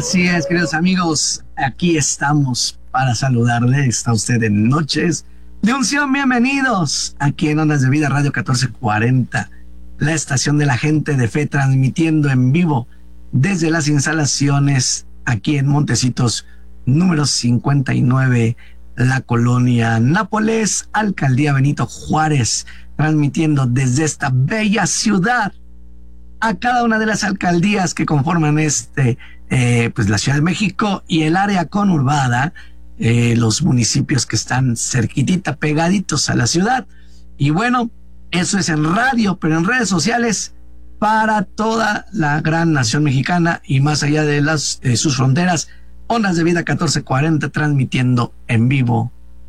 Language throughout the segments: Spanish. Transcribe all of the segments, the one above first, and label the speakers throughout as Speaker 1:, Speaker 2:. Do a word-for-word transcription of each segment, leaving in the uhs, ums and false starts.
Speaker 1: Así es, queridos amigos, aquí estamos para saludarle. Está usted en Noches de Unción. Bienvenidos aquí en Ondas de Vida Radio catorce cuarenta, la estación de la gente de fe, transmitiendo en vivo desde las instalaciones aquí en Montecitos número cincuenta y nueve, la colonia Nápoles, Alcaldía Benito Juárez, transmitiendo desde esta bella ciudad a cada una de las alcaldías que conforman este, eh, pues la Ciudad de México y el área conurbada, eh, los municipios que están cerquitita, pegaditos a la ciudad. Y bueno, eso es en radio, pero en redes sociales para toda la gran nación mexicana y más allá de las eh, sus fronteras. Ondas de Vida catorce cuarenta, transmitiendo en vivo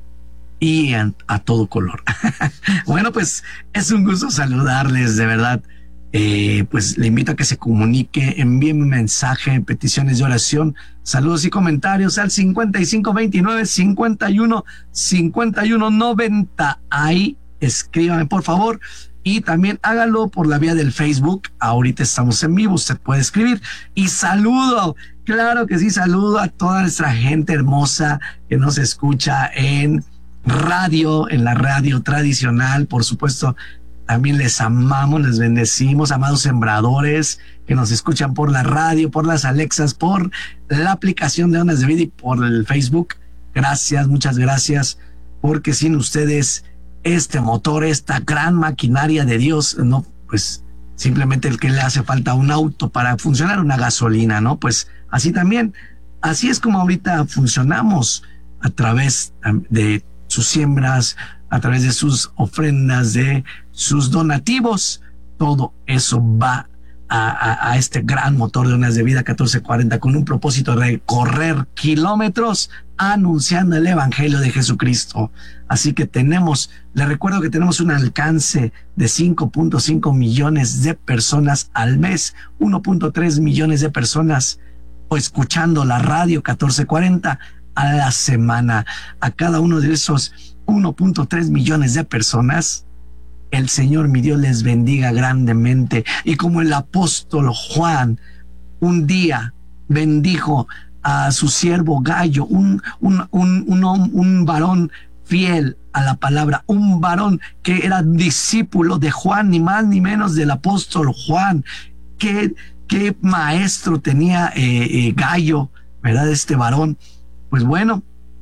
Speaker 1: y a, a todo color. Bueno, pues es un gusto saludarles, de verdad. Eh, pues le invito a que se comunique, envíe un mensaje, peticiones de oración, saludos y comentarios al cincuenta y cinco veintinueve cincuenta y uno cincuenta y uno noventa. Ahí escríbame, por favor, y también hágalo por la vía del Facebook. Ahorita estamos en vivo, usted puede escribir. Y saludo, claro que sí, saludo a toda nuestra gente hermosa que nos escucha en radio, en la radio tradicional, por supuesto. También les amamos, les bendecimos, amados sembradores que nos escuchan por la radio, por las Alexas, por la aplicación de Ondas de Vida y por el Facebook. Gracias, muchas gracias, porque sin ustedes este motor, esta gran maquinaria de Dios, no, pues simplemente el que le hace falta un auto para funcionar, una gasolina, ¿no? Pues así también, así es como ahorita funcionamos a través de sus siembras, a través de sus ofrendas, de sus donativos. Todo eso va a, a, a este gran motor de Ondas de Vida catorce cuarenta con un propósito de recorrer kilómetros anunciando el Evangelio de Jesucristo. Así que tenemos, les recuerdo que tenemos un alcance de cinco punto cinco millones de personas al mes, uno punto tres millones de personas o escuchando la radio catorce cuarenta a la semana. A cada uno de esos uno punto tres millones de personas, el Señor mi Dios les bendiga grandemente. Y como el apóstol Juan un día bendijo a su siervo Gallo, un, un, un, un, un varón fiel a la palabra, un varón que era discípulo de Juan, ni más ni menos del apóstol Juan. Qué, qué maestro tenía eh, eh, Gallo, ¿verdad? Este varón. Pues bueno,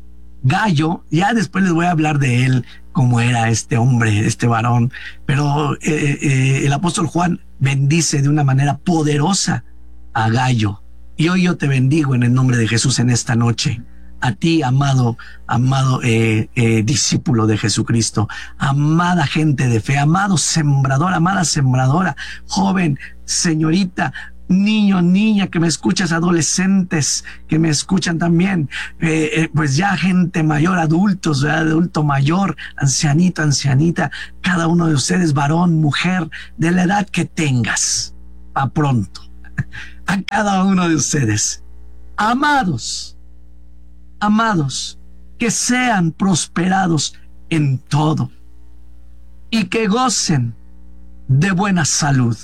Speaker 1: Gallo, ya después les voy a hablar de él, cómo era este hombre, este varón, pero eh, eh, el apóstol Juan bendice de una manera poderosa a Gallo. Y hoy yo te bendigo en el nombre de Jesús en esta noche. A ti, amado, amado eh, eh, discípulo de Jesucristo, amada gente de fe, amado sembrador, amada sembradora, joven, señorita, niño, niña, que me escuchas, adolescentes que me escuchan también, eh, eh, pues ya gente mayor, adultos, ¿verdad? Adulto mayor, ancianito, ancianita, cada uno de ustedes, varón, mujer, de la edad que tengas, a pronto, a cada uno de ustedes, amados, amados, que sean prosperados en todo y que gocen de buena salud,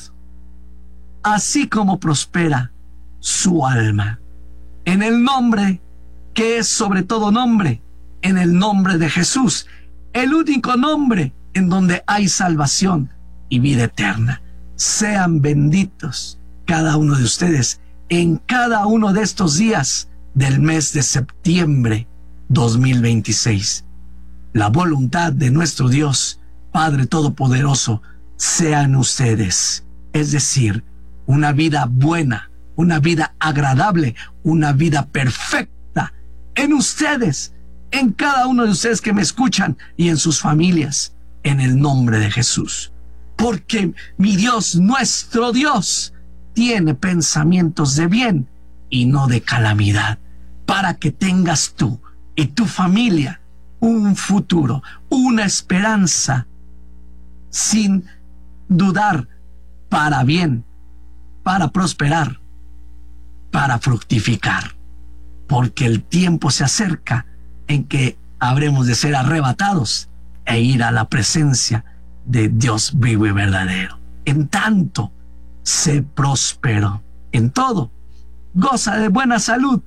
Speaker 1: así como prospera su alma. En el nombre que es sobre todo nombre, en el nombre de Jesús, el único nombre en donde hay salvación y vida eterna. Sean benditos cada uno de ustedes en cada uno de estos días del mes de septiembre dos mil veintiséis. La voluntad de nuestro Dios, Padre Todopoderoso, sean ustedes, es decir, una vida buena, una vida agradable, una vida perfecta en ustedes, en cada uno de ustedes que me escuchan y en sus familias, en el nombre de Jesús. Porque mi Dios, nuestro Dios, tiene pensamientos de bien y no de calamidad, para que tengas tú y tu familia un futuro, una esperanza, sin dudar, para bien, para prosperar, para fructificar, porque el tiempo se acerca en que habremos de ser arrebatados e ir a la presencia de Dios vivo y verdadero. En tanto, sé próspero en todo goza de buena salud,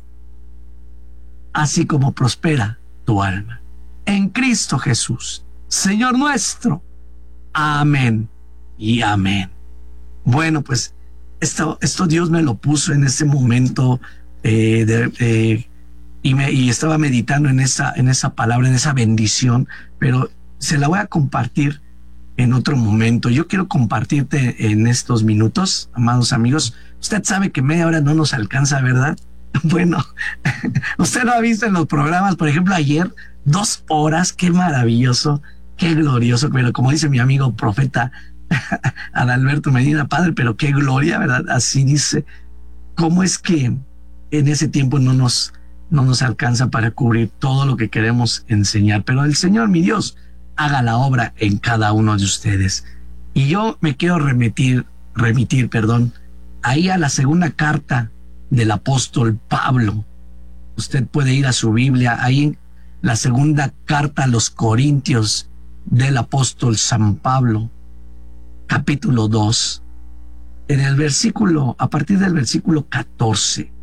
Speaker 1: así como prospera tu alma. En Cristo Jesús, Señor nuestro. Amén y amén. Bueno, pues esto, esto Dios me lo puso en ese momento eh, de, eh, y, me, y estaba meditando en esa, en esa palabra, en esa bendición, pero se la voy a compartir en otro momento. Yo quiero compartirte en estos minutos, amados amigos. Usted sabe que media hora no nos alcanza, ¿verdad? Bueno, usted lo ha visto en los programas, por ejemplo, ayer, dos horas, qué maravilloso, qué glorioso, pero como dice mi amigo profeta Adalberto Medina, padre, pero qué gloria, ¿verdad? Así dice, cómo es que en ese tiempo no nos, no nos alcanza para cubrir todo lo que queremos enseñar, pero el Señor, mi Dios, haga la obra en cada uno de ustedes. Y yo me quiero remitir, remitir, perdón, ahí a la segunda carta del apóstol Pablo. Usted puede ir a su Biblia, ahí en la segunda carta a los Corintios del apóstol San Pablo, capítulo dos, en el versículo, a partir del versículo catorce.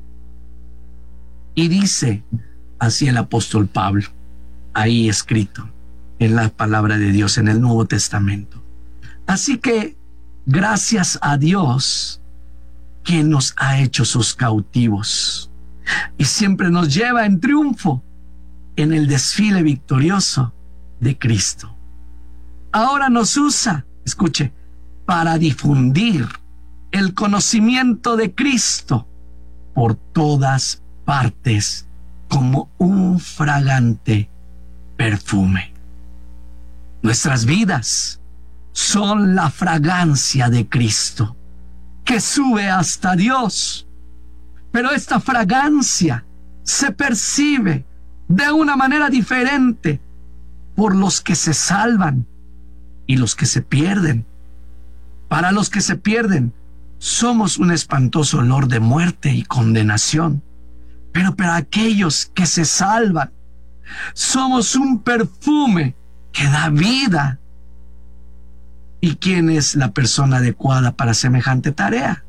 Speaker 1: Y dice así el apóstol Pablo, ahí escrito en la palabra de Dios, en el Nuevo Testamento. Así que, gracias a Dios, que nos ha hecho sus cautivos y siempre nos lleva en triunfo en el desfile victorioso de Cristo. Ahora nos usa, escuche, para difundir el conocimiento de Cristo por todas partes como un fragante perfume. Nuestras vidas son la fragancia de Cristo que sube hasta Dios. Pero esta fragancia se percibe de una manera diferente por los que se salvan y los que se pierden. Para los que se pierden, somos un espantoso olor de muerte y condenación. Pero para aquellos que se salvan, somos un perfume que da vida. ¿Y quién es la persona adecuada para semejante tarea?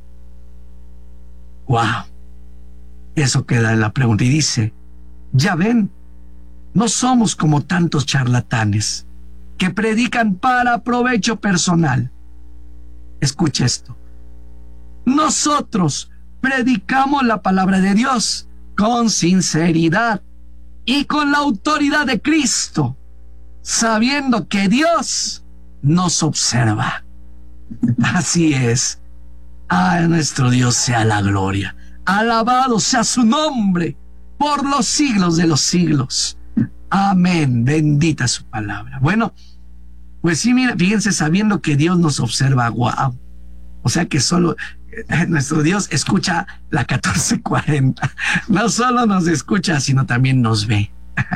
Speaker 1: ¡Wow! Eso queda en la pregunta. Y dice, ya ven, no somos como tantos charlatanes que predican para provecho personal. Escuche esto. Nosotros predicamos la palabra de Dios con sinceridad y con la autoridad de Cristo, sabiendo que Dios nos observa. Así es. A nuestro Dios sea la gloria. Alabado sea su nombre por los siglos de los siglos. Amén. Bendita su palabra. Bueno, pues sí, mira, fíjense, sabiendo que Dios nos observa, wow. O sea que solo eh, nuestro Dios escucha la catorce cuarenta. No solo nos escucha, sino también nos ve.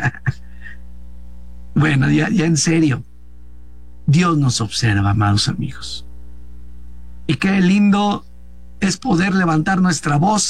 Speaker 1: Bueno, ya, ya en serio, Dios nos observa, amados amigos. Y qué lindo es poder levantar nuestra voz